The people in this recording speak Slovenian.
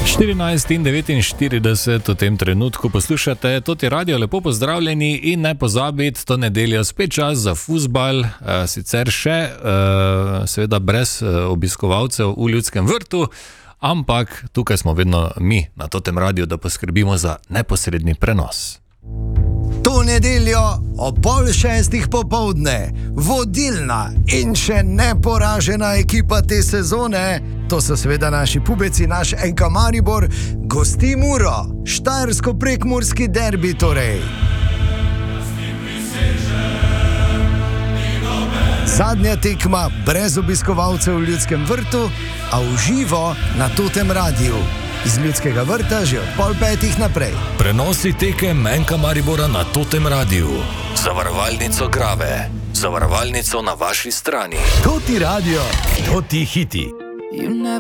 14:49 v tem trenutku poslušate Toti radio, lepo pozdravljeni in ne pozabiti, to nedeljo spet čas za fuzbal, sicer še, seveda brez obiskovalcev v Ljudskem vrtu, ampak tukaj smo vedno mi na Totem radiju, da poskrbimo za neposredni prenos. To nedeljo o 5:30 popoldne vodilna in še neporažena ekipa te sezone, to so seveda naši pubeci, naš NK Maribor, gosti Muro, štajersko-prekmurski derbi torej. Zadnja tekma brez obiskovalcev v Ljudskem vrtu, a v živo na Totem radiju. Iz Ljudskega vrta že od 4:30 naprej. Prenosi tekem NK Maribora na Totem radiju. Zavarovalnico Grave. Zavarovalnico na vaši strani. Toti radio, Toti hiti.